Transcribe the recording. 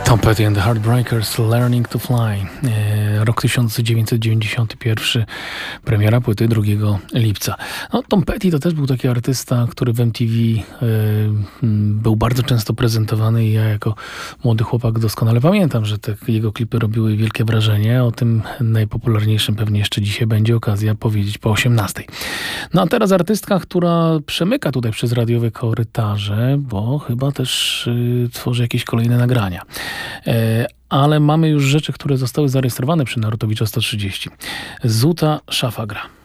Tom Petty and the Heartbreakers, Learning to Fly. Rok 1991, premiera płyty 2 lipca. No, Tom Petty to też był taki artysta, który w MTV był bardzo często prezentowany i ja jako młody chłopak doskonale pamiętam, że te jego klipy robiły wielkie wrażenie. O tym najpopularniejszym pewnie jeszcze dzisiaj będzie okazja powiedzieć po 18. No a teraz artystka, która przemyka tutaj przez radiowe korytarze, bo chyba też tworzy jakieś kolejne nagrania. Ale mamy już rzeczy, które zostały zarejestrowane przy Narutowicza 130. Zuta Szafa gra.